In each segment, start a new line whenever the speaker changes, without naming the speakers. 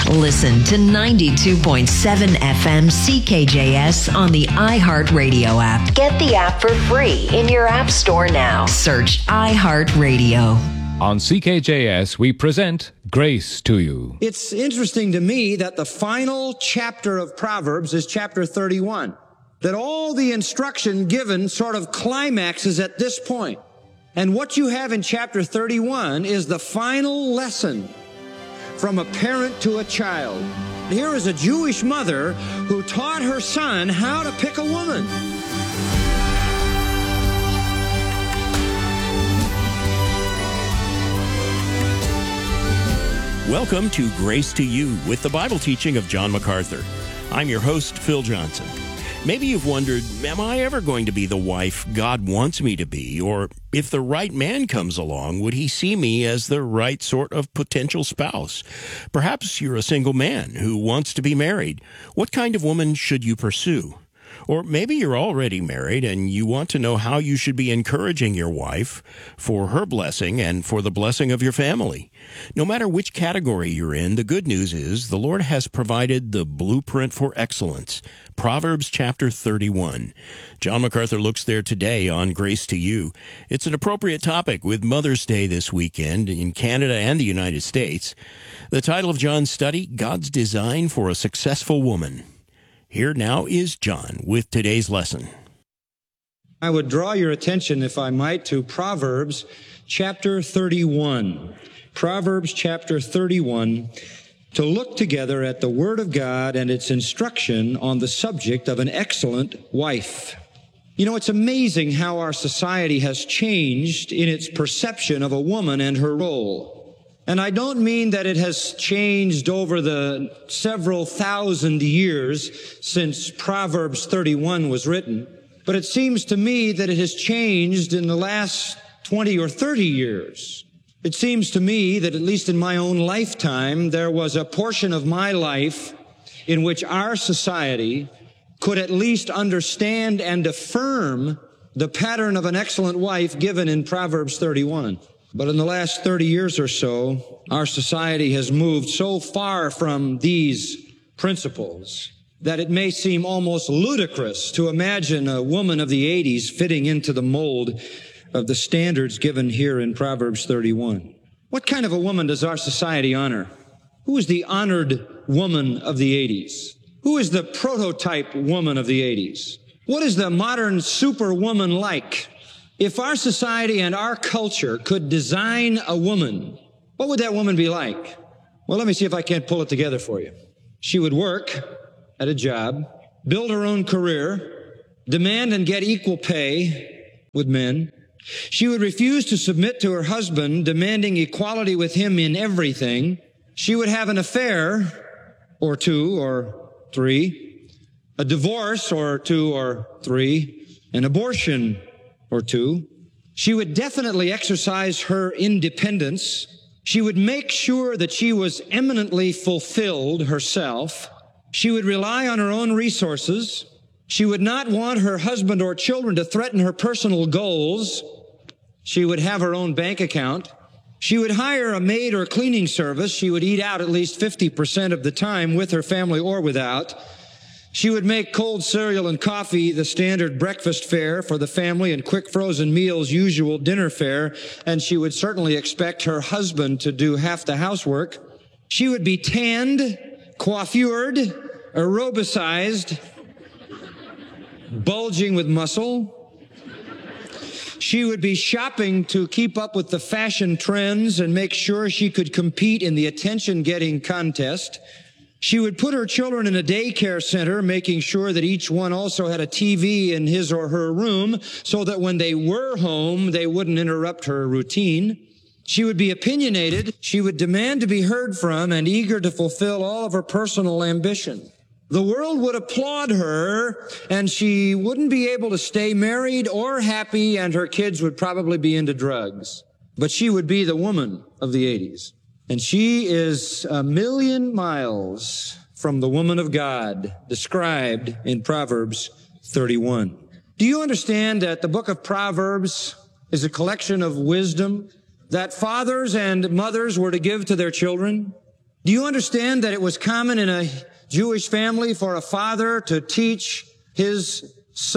Listen to 92.7 FM CKJS on the iHeartRadio app. Get the app for free in your app store now. Search iHeartRadio.
On CKJS, we present Grace to You.
It's interesting to me that the final chapter of Proverbs is chapter 31. That all the instruction given sort of climaxes at this point. And what you have in chapter 31 is the final lesson from a parent to a child. Here is a Jewish mother who taught her son how to pick a woman.
Welcome to Grace to You with the Bible teaching of John MacArthur. I'm your host, Phil Johnson. Maybe you've wondered, am I ever going to be the wife God wants me to be? Or if the right man comes along, would he see me as the right sort of potential spouse? Perhaps you're a single man who wants to be married. What kind of woman should you pursue? Or maybe you're already married and you want to know how you should be encouraging your wife for her blessing and for the blessing of your family. No matter which category you're in, the good news is the Lord has provided the blueprint for excellence. Proverbs chapter 31. John MacArthur looks there today on Grace to You. It's an appropriate topic with Mother's Day this weekend in Canada and the United States. The title of John's study, God's Design for a Successful Woman. Here now is John with today's lesson.
I would draw your attention, if I might, to Proverbs chapter 31. Proverbs chapter 31, to look together at the Word of God and its instruction on the subject of an excellent wife. You know, it's amazing how our society has changed in its perception of a woman and her role. And I don't mean that it has changed over the several thousand years since Proverbs 31 was written, but it seems to me that it has changed in the last 20 or 30 years. It seems to me that at least in my own lifetime, there was a portion of my life in which our society could at least understand and affirm the pattern of an excellent wife given in Proverbs 31. But in the last 30 years or so, our society has moved so far from these principles that it may seem almost ludicrous to imagine a woman of the 80s fitting into the mold of the standards given here in Proverbs 31. What kind of a woman does our society honor? Who is the honored woman of the 80s? Who is the prototype woman of the 80s? What is the modern superwoman like? If our society and our culture could design a woman, what would that woman be like? Well, let me see if I can't pull it together for you. She would work at a job, build her own career, demand and get equal pay with men. She would refuse to submit to her husband, demanding equality with him in everything. She would have an affair or two or three, a divorce or two or three, an abortion or two. She would definitely exercise her independence. She would make sure that she was eminently fulfilled herself. She would rely on her own resources. She would not want her husband or children to threaten her personal goals. She would have her own bank account. She would hire a maid or cleaning service. She would eat out at least 50% of the time with her family or without. She would make cold cereal and coffee the standard breakfast fare for the family and quick frozen meals usual dinner fare, and she would certainly expect her husband to do half the housework. She would be tanned, coiffured, aerobicized, bulging with muscle. She would be shopping to keep up with the fashion trends and make sure she could compete in the attention-getting contest. She would put her children in a daycare center, making sure that each one also had a TV in his or her room so that when they were home, they wouldn't interrupt her routine. She would be opinionated. She would demand to be heard from and eager to fulfill all of her personal ambition. The world would applaud her, and she wouldn't be able to stay married or happy, and her kids would probably be into drugs. But she would be the woman of the 80s. And she is 1,000,000 miles from the woman of God described in Proverbs 31. Do you understand that the book of Proverbs is a collection of wisdom that fathers and mothers were to give to their children? Do you understand that it was common in a Jewish family for a father to teach his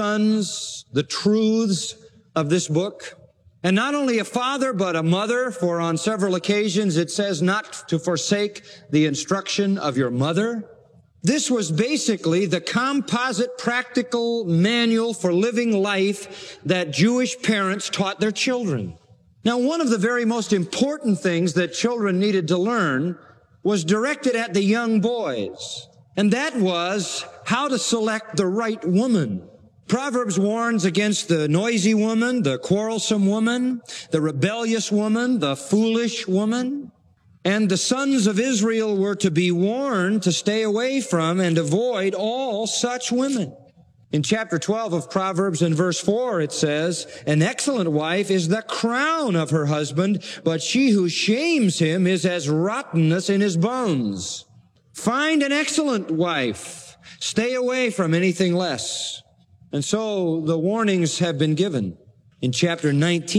sons the truths of this book? And not only a father, but a mother, for on several occasions it says not to forsake the instruction of your mother. This was basically the composite practical manual for living life that Jewish parents taught their children. Now, one of the very most important things that children needed to learn was directed at the young boys, and that was how to select the right woman. Proverbs warns against the noisy woman, the quarrelsome woman, the rebellious woman, the foolish woman. And the sons of Israel were to be warned to stay away from and avoid all such women. In chapter 12 of Proverbs in verse 4, it says, an excellent wife is the crown of her husband, but she who shames him is as rottenness in his bones. Find an excellent wife. Stay away from anything less. And so the warnings have been given. In chapter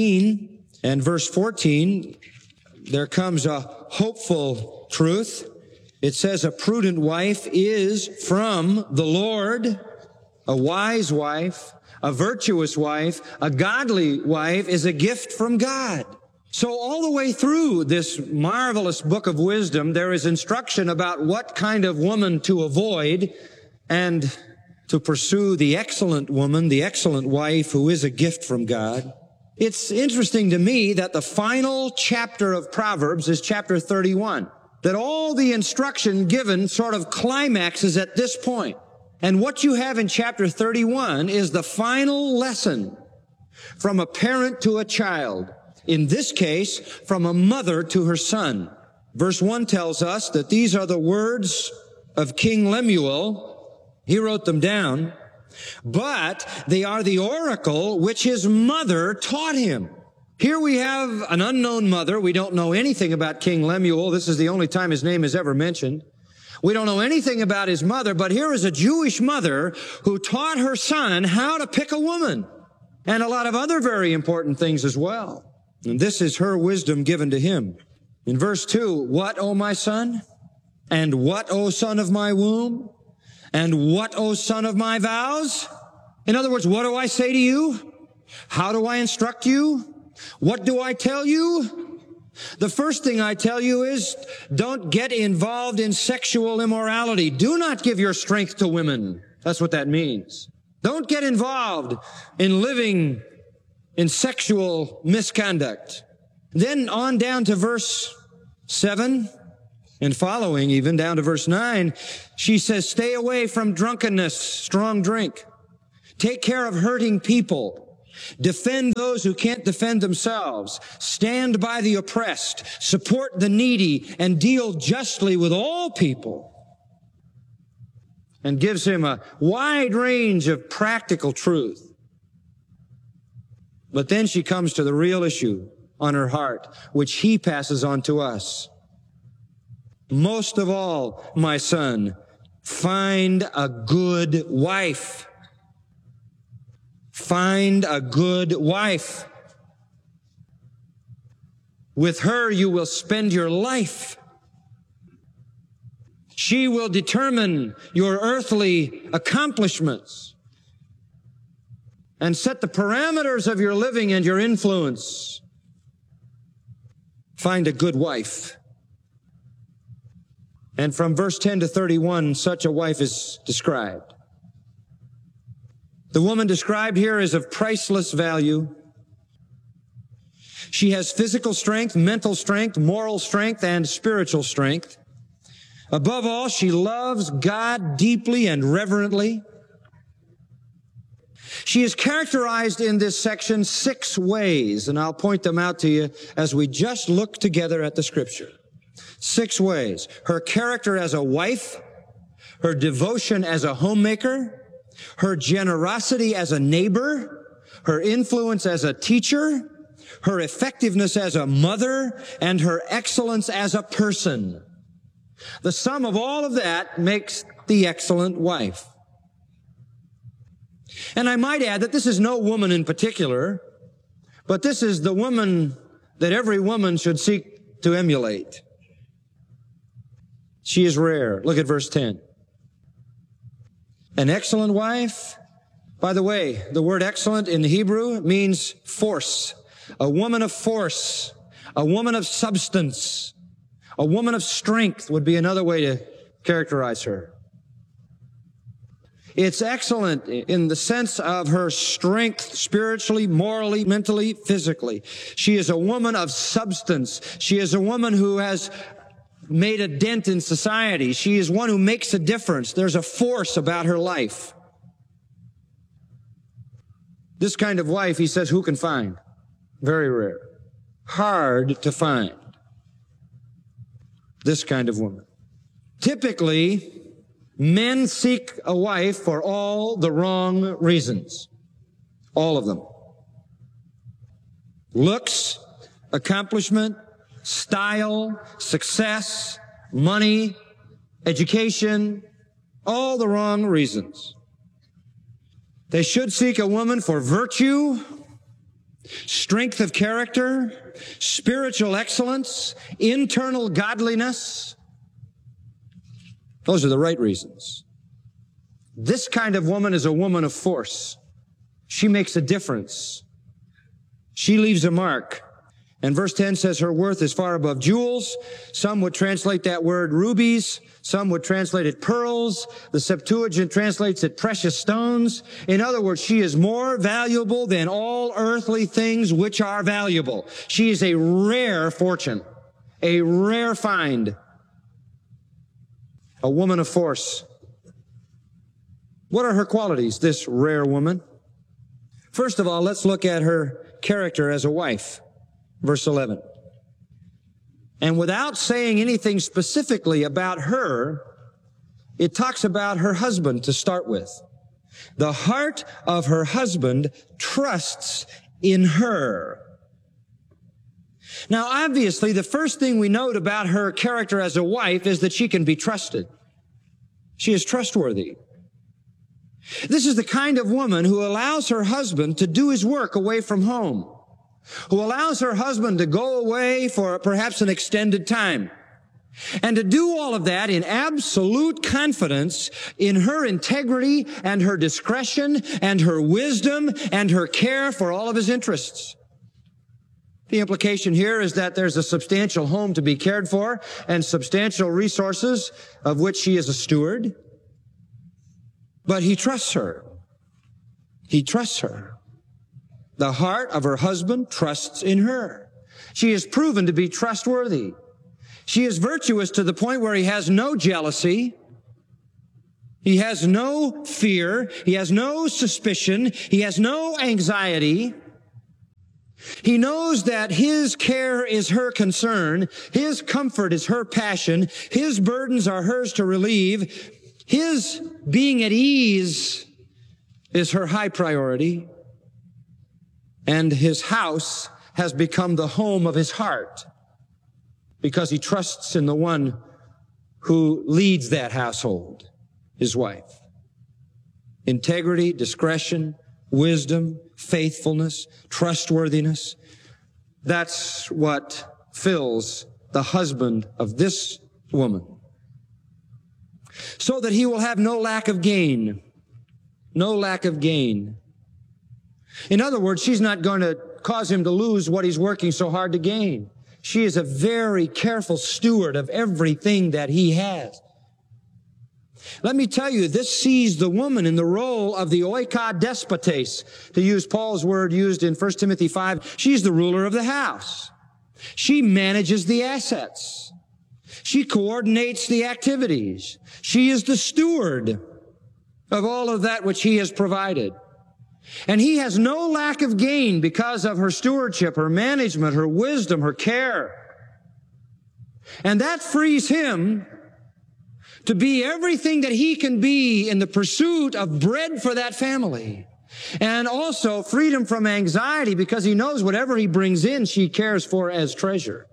19 and verse 14, there comes a hopeful truth. It says a prudent wife is from the Lord. A wise wife, a virtuous wife, a godly wife is a gift from God. So all the way through this marvelous book of wisdom, there is instruction about what kind of woman to avoid and to pursue the excellent woman, the excellent wife who is a gift from God. It's interesting to me that the final chapter of Proverbs is chapter 31, that all the instruction given sort of climaxes at this point. And what you have in chapter 31 is the final lesson from a parent to a child. In this case, from a mother to her son. Verse 1 tells us that these are the words of King Lemuel. He wrote them down. But they are the oracle which his mother taught him. Here we have an unknown mother. We don't know anything about King Lemuel. This is the only time his name is ever mentioned. We don't know anything about his mother, but here is a Jewish mother who taught her son how to pick a woman and a lot of other very important things as well. And this is her wisdom given to him. In verse 2, what, O my son? And what, O son of my womb? And what, O son of my vows? In other words, what do I say to you? How do I instruct you? What do I tell you? The first thing I tell you is don't get involved in sexual immorality. Do not give your strength to women. That's what that means. Don't get involved in living in sexual misconduct. Then on down to verse 7 and following, even down to verse 9, she says, stay away from drunkenness, strong drink. Take care of hurting people. Defend those who can't defend themselves. Stand by the oppressed. Support the needy and deal justly with all people. And gives him a wide range of practical truth. But then she comes to the real issue on her heart, which he passes on to us. Most of all, my son, find a good wife. Find a good wife. With her you will spend your life. She will determine your earthly accomplishments and set the parameters of your living and your influence. Find a good wife. And from verse 10 to 31, such a wife is described. The woman described here is of priceless value. She has physical strength, mental strength, moral strength, and spiritual strength. Above all, she loves God deeply and reverently. She is characterized in this section 6 ways, and I'll point them out to you as we just look together at the scripture. 6 ways. Her character as a wife, her devotion as a homemaker, her generosity as a neighbor, her influence as a teacher, her effectiveness as a mother, and her excellence as a person. The sum of all of that makes the excellent wife. And I might add that this is no woman in particular, but this is the woman that every woman should seek to emulate. She is rare. Look at verse 10. An excellent wife. By the way, the word excellent in the Hebrew means force. A woman of force. A woman of substance. A woman of strength would be another way to characterize her. It's excellent in the sense of her strength spiritually, morally, mentally, physically. She is a woman of substance. She is a woman who has made a dent in society. She is one who makes a difference. There's a force about her life. This kind of wife, he says, who can find? Very rare. Hard to find. This kind of woman. Typically, men seek a wife for all the wrong reasons. All of them. Looks, accomplishment, style, success, money, education, all the wrong reasons. They should seek a woman for virtue, strength of character, spiritual excellence, internal godliness. Those are the right reasons. This kind of woman is a woman of force. She makes a difference. She leaves a mark. And verse 10 says her worth is far above jewels. Some would translate that word rubies. Some would translate it pearls. The Septuagint translates it precious stones. In other words, she is more valuable than all earthly things which are valuable. She is a rare fortune, a rare find, a woman of force. What are her qualities, this rare woman? First of all, let's look at her character as a wife. Verse 11. And without saying anything specifically about her, it talks about her husband to start with. The heart of her husband trusts in her. Now, obviously, the first thing we note about her character as a wife is that she can be trusted. She is trustworthy. This is the kind of woman who allows her husband to do his work away from home, who allows her husband to go away for perhaps an extended time, and to do all of that in absolute confidence in her integrity and her discretion and her wisdom and her care for all of his interests. The implication here is that there's a substantial home to be cared for and substantial resources of which she is a steward. But he trusts her. He trusts her. The heart of her husband trusts in her. She is proven to be trustworthy. She is virtuous to the point where he has no jealousy. He has no fear. He has no suspicion. He has no anxiety. He knows that his care is her concern. His comfort is her passion. His burdens are hers to relieve. His being at ease is her high priority. And his house has become the home of his heart because he trusts in the one who leads that household, his wife. Integrity, discretion, wisdom, faithfulness, trustworthiness. That's what fills the husband of this woman. So that he will have no lack of gain. No lack of gain. In other words, she's not going to cause him to lose what he's working so hard to gain. She is a very careful steward of everything that he has. Let me tell you, this sees the woman in the role of the oika despotes, to use Paul's word used in 1 Timothy 5. She's the ruler of the house. She manages the assets. She coordinates the activities. She is the steward of all of that which he has provided. And he has no lack of gain because of her stewardship, her management, her wisdom, her care. And that frees him to be everything that he can be in the pursuit of bread for that family. And also freedom from anxiety because he knows whatever he brings in, she cares for as treasure.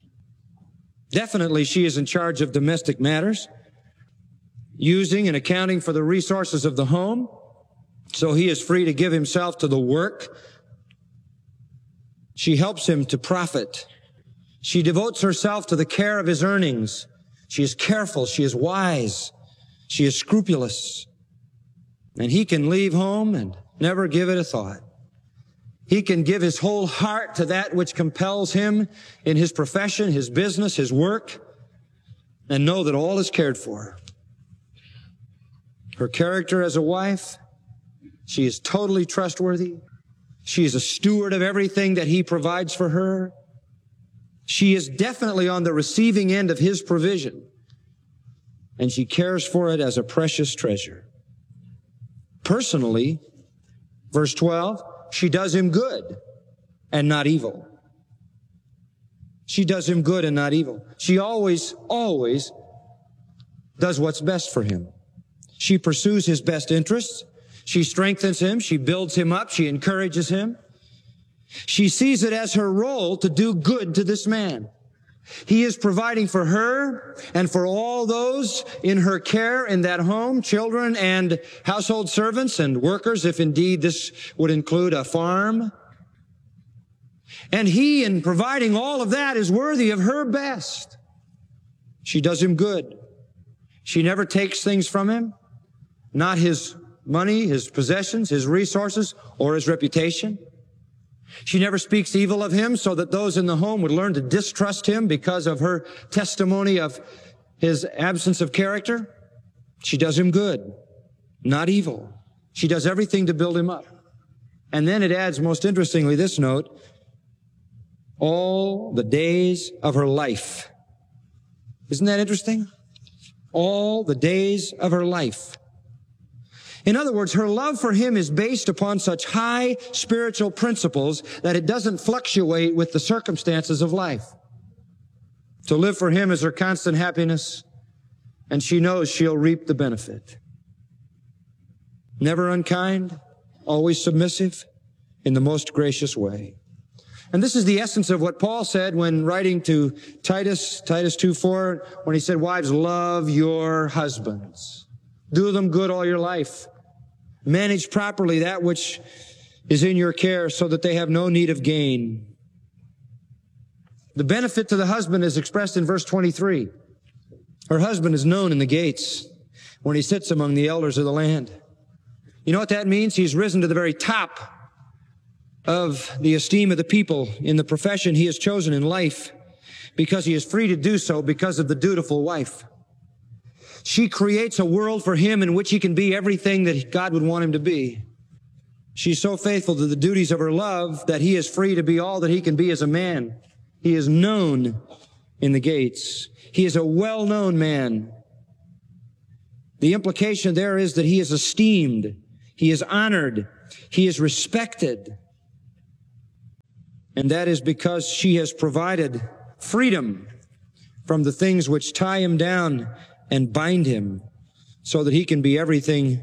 Definitely she is in charge of domestic matters, using and accounting for the resources of the home. So he is free to give himself to the work. She helps him to profit. She devotes herself to the care of his earnings. She is careful. She is wise. She is scrupulous. And he can leave home and never give it a thought. He can give his whole heart to that which compels him in his profession, his business, his work, and know that all is cared for. Her character as a wife, she is totally trustworthy. She is a steward of everything that he provides for her. She is definitely on the receiving end of his provision, and she cares for it as a precious treasure. Personally, verse 12, she does him good and not evil. She does him good and not evil. She always does what's best for him. She pursues his best interests. She strengthens him. She builds him up. She encourages him. She sees it as her role to do good to this man. He is providing for her and for all those in her care in that home, children and household servants and workers, if indeed this would include a farm. And he, in providing all of that, is worthy of her best. She does him good. She never takes things from him, not his money, his possessions, his resources, or his reputation. She never speaks evil of him so that those in the home would learn to distrust him because of her testimony of his absence of character. She does him good, not evil. She does everything to build him up. And then it adds, most interestingly, this note, all the days of her life. Isn't that interesting? All the days of her life. In other words, her love for him is based upon such high spiritual principles that it doesn't fluctuate with the circumstances of life. To live for him is her constant happiness, and she knows she'll reap the benefit. Never unkind, always submissive, in the most gracious way. And this is the essence of what Paul said when writing to Titus 2:4, when he said, wives, love your husbands. Do them good all your life. Manage properly that which is in your care so that they have no need of gain. The benefit to the husband is expressed in verse 23. Her husband is known in the gates when he sits among the elders of the land. You know what that means? He's risen to the very top of the esteem of the people in the profession he has chosen in life because he is free to do so because of the dutiful wife. She creates a world for him in which he can be everything that God would want him to be. She's so faithful to the duties of her love that he is free to be all that he can be as a man. He is known in the gates. He is a well-known man. The implication there is that he is esteemed. He is honored. He is respected. And that is because she has provided freedom from the things which tie him down and bind him so that he can be everything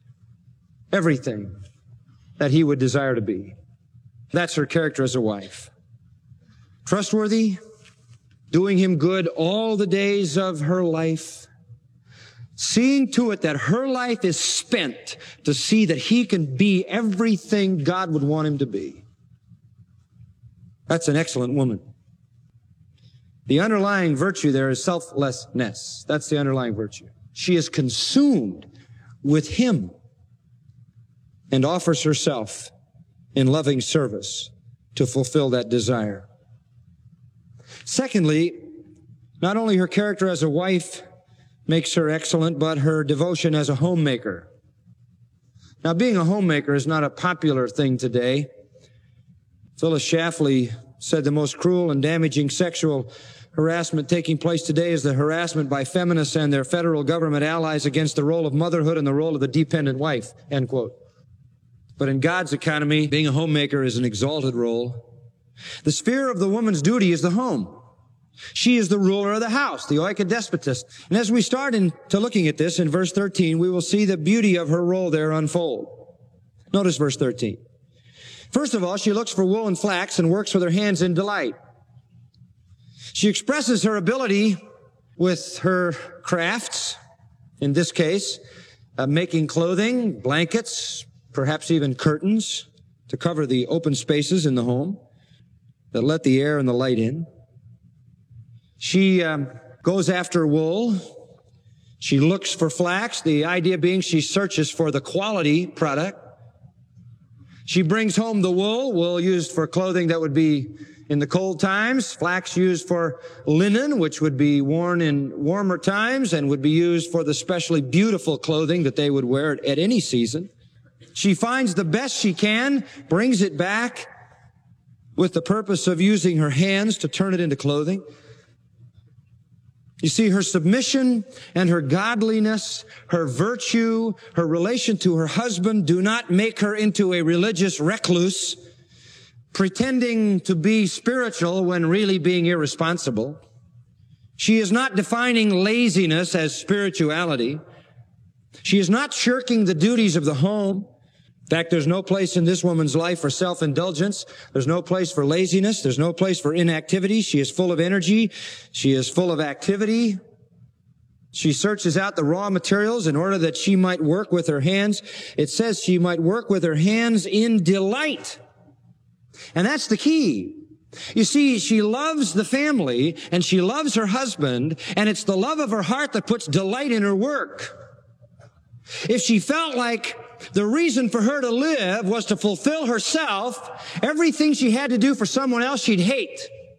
that he would desire to be. That's her character as a wife. Trustworthy, doing him good all the days of her life, seeing to it that her life is spent to see that he can be everything God would want him to be. That's an excellent woman. The underlying virtue there is selflessness. That's the underlying virtue. She is consumed with him and offers herself in loving service to fulfill that desire. Secondly, not only her character as a wife makes her excellent, but her devotion as a homemaker. Now, being a homemaker is not a popular thing today. Phyllis Schlafly said the most cruel and damaging sexual harassment taking place today is the harassment by feminists and their federal government allies against the role of motherhood and the role of the dependent wife, end quote. But in God's economy, being a homemaker is an exalted role. The sphere of the woman's duty is the home. She is the ruler of the house, the oikodespotist. And as we start into looking at this in verse 13, we will see the beauty of her role there unfold. Notice verse 13. First of all, she looks for wool and flax and works with her hands in delight. She expresses her ability with her crafts, in this case, making clothing, blankets, perhaps even curtains to cover the open spaces in the home that let the air and the light in. She goes after wool. She looks for flax, the idea being she searches for the quality product. She brings home the wool used for clothing that would be in the cold times, flax used for linen, which would be worn in warmer times and would be used for the specially beautiful clothing that they would wear at any season. She finds the best she can, brings it back with the purpose of using her hands to turn it into clothing. You see, her submission and her godliness, her virtue, her relation to her husband do not make her into a religious recluse, pretending to be spiritual when really being irresponsible. She is not defining laziness as spirituality. She is not shirking the duties of the home. In fact, there's no place in this woman's life for self-indulgence. There's no place for laziness. There's no place for inactivity. She is full of energy. She is full of activity. She searches out the raw materials in order that she might work with her hands. It says she might work with her hands in delight. And that's the key. You see, she loves the family and she loves her husband, and it's the love of her heart that puts delight in her work. If she felt like the reason for her to live was to fulfill herself, everything she had to do for someone else she'd hate.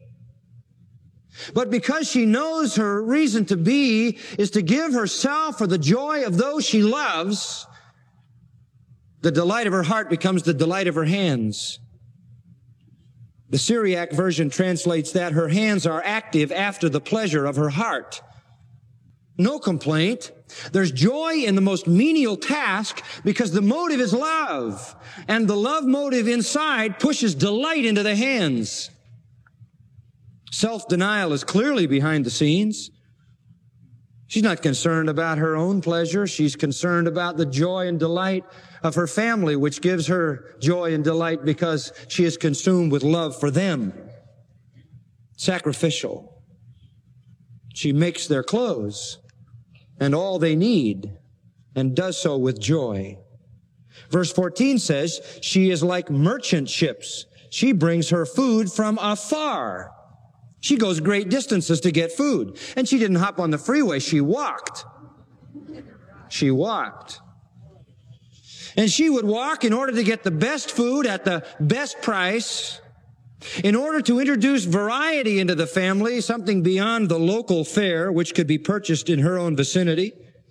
But because she knows her reason to be is to give herself for the joy of those she loves, the delight of her heart becomes the delight of her hands. The Syriac version translates that her hands are active after the pleasure of her heart. No complaint. There's joy in the most menial task because the motive is love. And the love motive inside pushes delight into the hands. Self-denial is clearly behind the scenes. She's not concerned about her own pleasure. She's concerned about the joy and delight of her family, which gives her joy and delight because she is consumed with love for them. Sacrificial. She makes their clothes and all they need, and does so with joy. Verse 14 says, she is like merchant ships. She brings her food from afar. She goes great distances to get food. And she didn't hop on the freeway. She walked. She walked. And she would walk in order to get the best food at the best price, in order to introduce variety into the family, something beyond the local fare, which could be purchased in her own vicinity.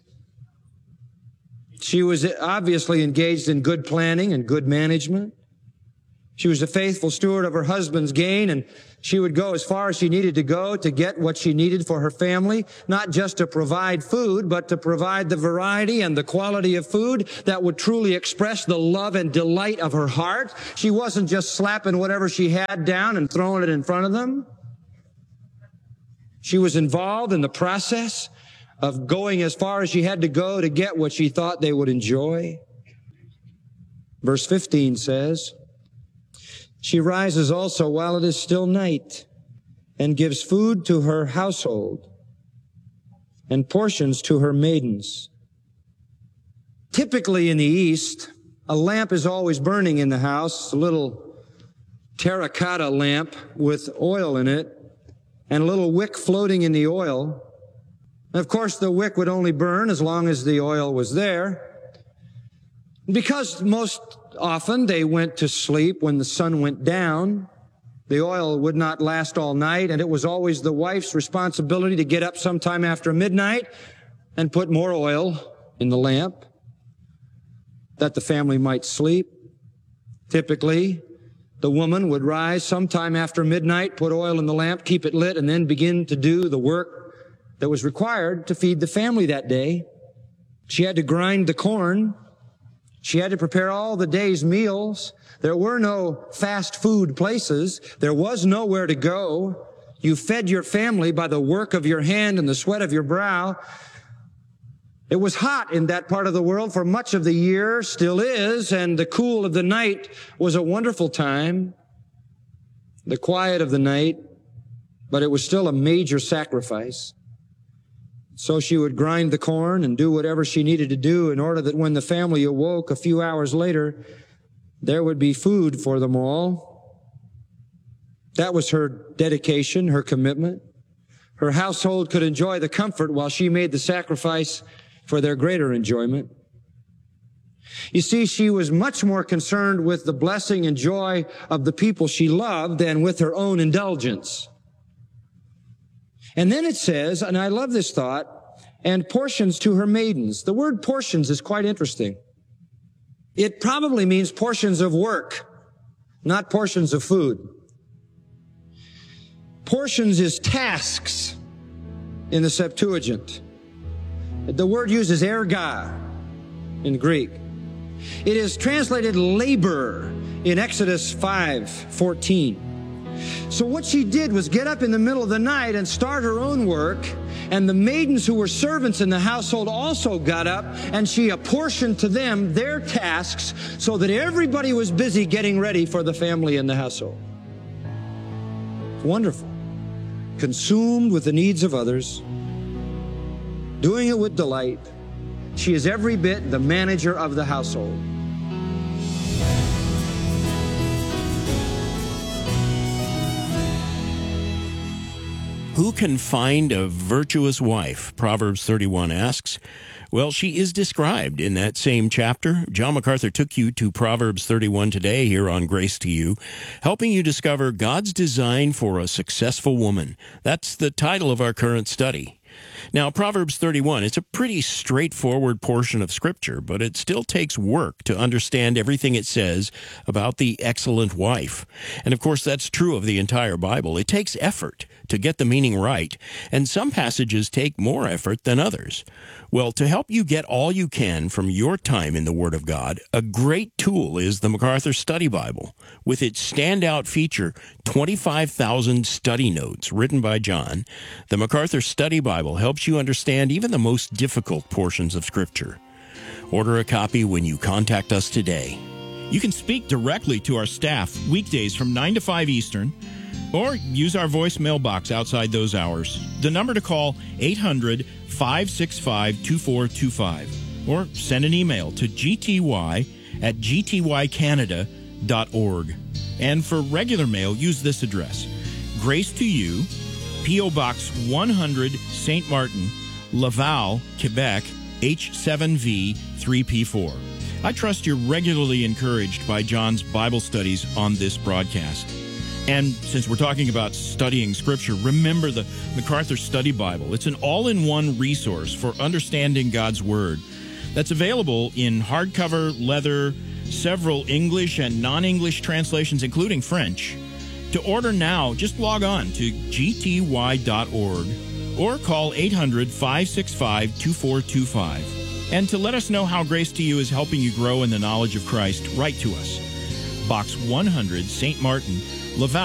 She was obviously engaged in good planning and good management. She was a faithful steward of her husband's gain, and she would go as far as she needed to go to get what she needed for her family, not just to provide food, but to provide the variety and the quality of food that would truly express the love and delight of her heart. She wasn't just slapping whatever she had down and throwing it in front of them. She was involved in the process of going as far as she had to go to get what she thought they would enjoy. Verse 15 says, she rises also while it is still night and gives food to her household and portions to her maidens. Typically in the East, a lamp is always burning in the house, a little terracotta lamp with oil in it and a little wick floating in the oil. And of course, the wick would only burn as long as the oil was there. Because most often they went to sleep when the sun went down, the oil would not last all night, and it was always the wife's responsibility to get up sometime after midnight and put more oil in the lamp that the family might sleep. Typically, the woman would rise sometime after midnight, put oil in the lamp, keep it lit, and then begin to do the work that was required to feed the family that day. She had to grind the corn. She had to prepare all the day's meals. There were no fast food places. There was nowhere to go. You fed your family by the work of your hand and the sweat of your brow. It was hot in that part of the world for much of the year, still is, and the cool of the night was a wonderful time, the quiet of the night, but it was still a major sacrifice. So she would grind the corn and do whatever she needed to do in order that when the family awoke a few hours later, there would be food for them all. That was her dedication, her commitment. Her household could enjoy the comfort while she made the sacrifice for their greater enjoyment. You see, she was much more concerned with the blessing and joy of the people she loved than with her own indulgence. And then it says, and I love this thought, and portions to her maidens. The word portions is quite interesting. It probably means portions of work, not portions of food. Portions is tasks in the Septuagint. The word uses erga in Greek. It is translated labor in Exodus 5:14. So what she did was get up in the middle of the night and start her own work, and the maidens who were servants in the household also got up, and she apportioned to them their tasks so that everybody was busy getting ready for the family in the household. It's wonderful. Consumed with the needs of others, doing it with delight. She is every bit the manager of the household.
Who can find a virtuous wife? Proverbs 31 asks. Well, she is described in that same chapter. John MacArthur took you to Proverbs 31 today here on Grace to You, helping you discover God's design for a successful woman. That's the title of our current study. Now, Proverbs 31, it's a pretty straightforward portion of Scripture, but it still takes work to understand everything it says about the excellent wife. And of course, that's true of the entire Bible. It takes effort to get the meaning right, and some passages take more effort than others. Well, to help you get all you can from your time in the Word of God, a great tool is the MacArthur Study Bible. With its standout feature, 25,000 study notes written by John, the MacArthur Study Bible helps you understand even the most difficult portions of Scripture. Order a copy when you contact us today.
You can speak directly to our staff weekdays from 9 to 5 Eastern, or use our voicemail box outside those hours. The number to call, 800-565-2425. Or send an email to gty@gtycanada.org. And for regular mail, use this address. Grace to You, P.O. Box 100, St. Martin, Laval, Quebec, H7V 3P4. I trust you're regularly encouraged by John's Bible studies on this broadcast. And since we're talking about studying Scripture, remember the MacArthur Study Bible. It's an all-in-one resource for understanding God's Word that's available in hardcover, leather, several English and non-English translations, including French. To order now, just log on to gty.org or call 800-565-2425. And to let us know how Grace to You is helping you grow in the knowledge of Christ, write to us. Box 100, St. Martin, Laval,